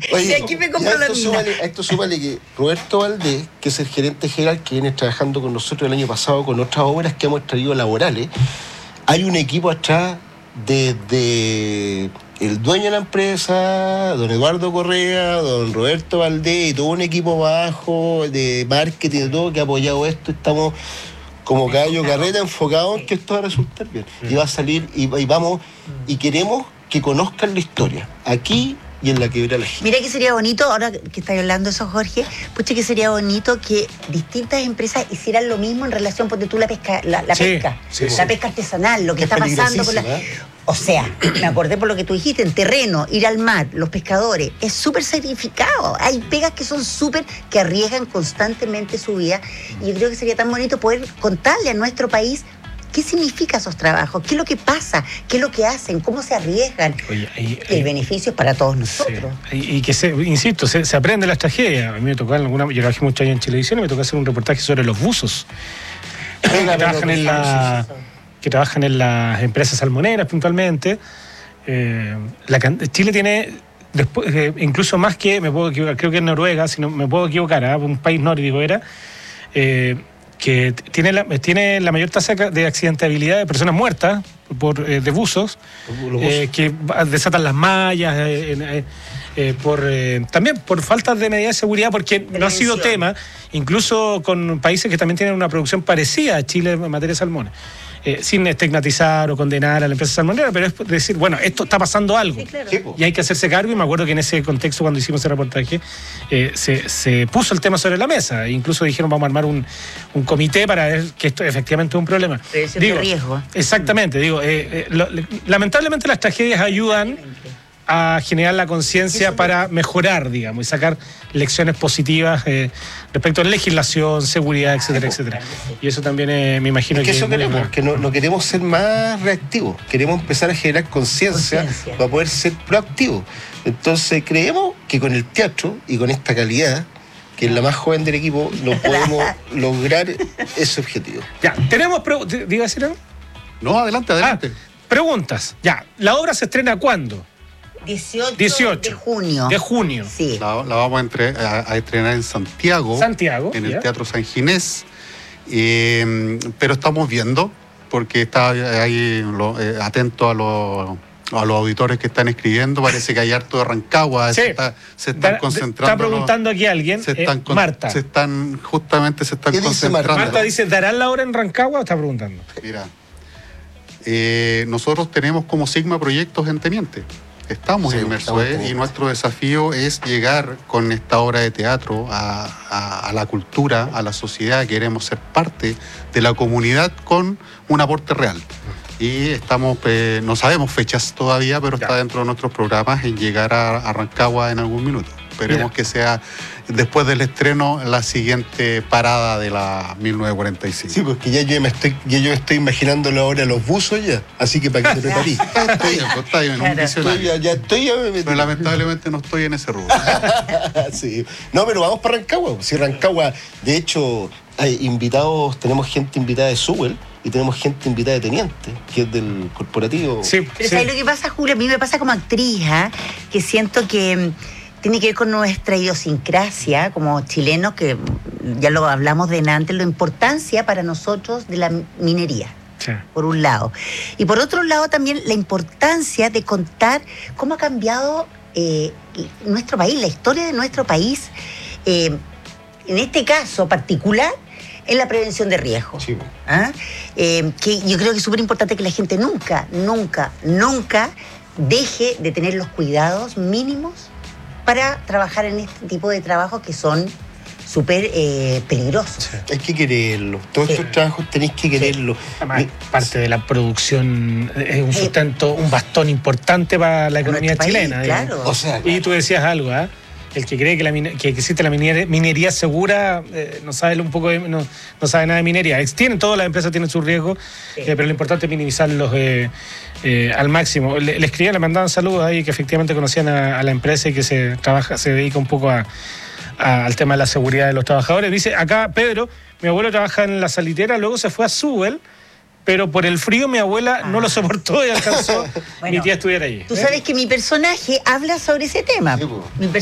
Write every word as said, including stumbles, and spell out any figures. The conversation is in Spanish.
Oye, sí, aquí me compro la mina. A esto súmale que Roberto Valdés, que es el gerente general que viene trabajando con nosotros el año pasado con otras obras que hemos traído laborales, hay un equipo atrás desde el dueño de la empresa, don Eduardo Correa, don Roberto Valdés y todo un equipo abajo de marketing y todo que ha apoyado esto. Estamos como caballo carreta enfocados en que esto va a resultar bien. Y va a salir y, y vamos y queremos que conozcan la historia aquí y en la Quebrada la Gil. Mira que sería bonito, ahora que estás hablando de eso, Jorge, pucha que sería bonito que distintas empresas hicieran lo mismo en relación, porque tú la pesca, la, la sí, pesca, sí, la sí. pesca artesanal, lo que es está pasando con la... ¿eh? O sea, me acordé por lo que tú dijiste, en terreno, ir al mar, los pescadores, es súper sacrificado. Hay pegas que son súper, que arriesgan constantemente su vida. Y yo creo que sería tan bonito poder contarle a nuestro país qué significa esos trabajos, qué es lo que pasa, qué es lo que hacen, cómo se arriesgan. Oye, y, el y, beneficio es para todos nosotros. Sí. Y, y que, se, insisto, se, se aprende las tragedias. A mí me tocó en alguna... Yo trabajé muchos años en Chilevisión y me tocó hacer un reportaje sobre los buzos. que trabajan en la... que trabajan en las empresas salmoneras puntualmente. Eh, la, Chile tiene, después, eh, incluso más que, me puedo equivocar, creo que en Noruega, si no me puedo equivocar, ¿eh? Un país nórdico era, eh, que tiene la, tiene la mayor tasa de accidentabilidad de personas muertas por, eh, de buzos, eh, que desatan las mallas, eh, eh, eh, por, eh, también por falta de medidas de seguridad, porque Prevención. No ha sido tema, incluso con países que también tienen una producción parecida a Chile en materia de salmones. Eh, sin estigmatizar o condenar a la empresa salmonera, pero es decir, bueno, esto está pasando algo. Sí, claro. Y hay que hacerse cargo, y me acuerdo que en ese contexto, cuando hicimos ese reportaje, eh, se, se puso el tema sobre la mesa. E incluso dijeron, vamos a armar un, un comité para ver que esto efectivamente es un problema. Prevención de riesgo. Exactamente, digo, eh, eh, lo, lamentablemente las tragedias ayudan a generar la conciencia para mejorar, digamos, y sacar lecciones positivas eh, respecto a legislación, seguridad, etcétera, etcétera. Y eso también eh, me imagino es que, que... eso queremos, que no, no queremos ser más reactivos, queremos empezar a generar conciencia para poder ser proactivos. Entonces creemos que con el teatro y con esta calidad, que es la más joven del equipo, lo podemos lograr ese objetivo. Ya, tenemos... Pre- ¿Diga, Ciro? No, adelante, adelante. Ah, preguntas. Ya, ¿la obra se estrena cuándo? dieciocho, dieciocho de junio. De junio. Sí. La, la vamos a, entre, a, a estrenar en Santiago. Santiago. En ya. el Teatro San Ginés. Eh, pero estamos viendo, porque está ahí lo, eh, atento a los... a los auditores que están escribiendo, parece que hay harto de Rancagua, sí. se, está, se están da, concentrando. Está preguntando aquí alguien, se están eh, con, Marta. Se están, justamente se están ¿Qué dice concentrando. Marta? Marta dice, ¿darán la hora en Rancagua o está preguntando? Mira, eh, nosotros tenemos como Sigma proyectos en Teniente. Estamos sí, inmersos estamos eh, y nuestro desafío es llegar con esta obra de teatro a, a, a la cultura, a la sociedad. Queremos ser parte de la comunidad con un aporte real. Y estamos, eh, no sabemos fechas todavía, pero ya. Está dentro de nuestros programas en llegar a, a Rancagua en algún minuto. Esperemos Mira. que sea, después del estreno, la siguiente parada de la mil novecientos cuarenta y cinco. Sí, porque ya yo me estoy, ya yo estoy imaginándolo ahora los buzos ya, así que para que te preparís. Está bien, pues, está bien, claro. un visionario. Ya, ya estoy, ya me metí. Pero lamentablemente no estoy en ese rubro. Sí. No, pero vamos para Rancagua. Si Rancagua, de hecho, hay invitados, tenemos gente invitada de Sewell y tenemos gente invitada de Teniente, que es del corporativo. Sí, pero sí. ¿sabes lo que pasa, Julio? A mí me pasa como actriz, ¿eh? Que siento que tiene que ver con nuestra idiosincrasia como chilenos, que ya lo hablamos de antes, la importancia para nosotros de la minería. Sí. Por un lado. Y por otro lado también la importancia de contar cómo ha cambiado eh, nuestro país, la historia de nuestro país, eh, en este caso particular, en la prevención de riesgos. Sí. ¿Ah? Eh, que yo creo que es súper importante que la gente nunca, nunca, nunca deje de tener los cuidados mínimos para trabajar en este tipo de trabajos que son súper eh, peligrosos. Sí. Hay que quererlo. Todos sí. estos trabajos tenéis que quererlo. Además, parte de la producción es un sustento, un bastón importante para la economía chilena. País, claro. O sea, claro. Y tú decías algo, ¿ah? ¿eh? El que cree que, la mine- que existe la minería, minería segura eh, no sabe un poco de, no, no sabe nada de minería. Tienen, todas las empresas tienen sus riesgos, sí. eh, pero lo importante es minimizarlos eh, eh, al máximo. Le, le escribían, le mandaban saludos ahí que efectivamente conocían a, a la empresa y que se trabaja, se dedica un poco a, a, al tema de la seguridad de los trabajadores. Dice acá Pedro, mi abuelo trabaja en la salitera, luego se fue a Sewell, pero por el frío mi abuela ah. no lo soportó y alcanzó bueno, mi tía a estudiar ahí. Tú sabes que mi personaje habla sobre ese tema. Sí, mi